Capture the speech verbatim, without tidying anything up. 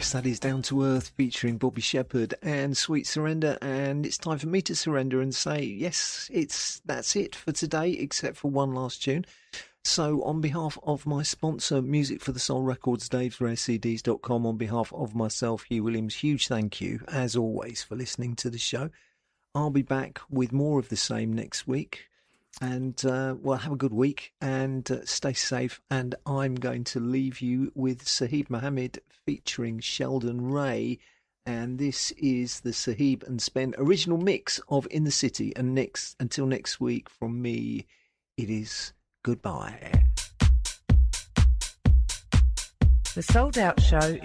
Yes, that is Down to Earth featuring Bobby Shepherd and Sweet Surrender, and it's time for me to surrender and say, yes, it's that's it for today, except for one last tune. So on behalf of my sponsor, Music for the Soul Records, daves rare c ds dot com, on behalf of myself, Hugh Williams, huge thank you, as always, for listening to the show. I'll be back with more of the same next week. And, uh, well, have a good week and uh, stay safe. And I'm going to leave you with Sahib Mohammed featuring Sheldon Ray. And this is the Sahib and Spen original mix of In the City. And next, until next week, from me, it is goodbye. The Souled Out Show